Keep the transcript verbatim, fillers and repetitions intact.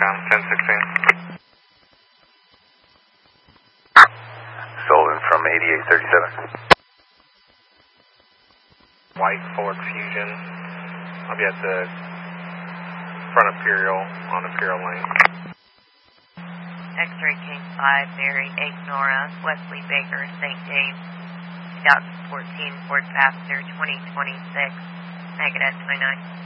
Tom, ten sixteen. Sullivan from eighty-eight thirty-seven. White Ford Fusion. I'll be at the front Imperial on Imperial Lane. X-Ray King five, Mary eight Nora, Wesley Baker, Saint James, two thousand fourteen Ford Passenger twenty twenty-six, negative twenty-nine.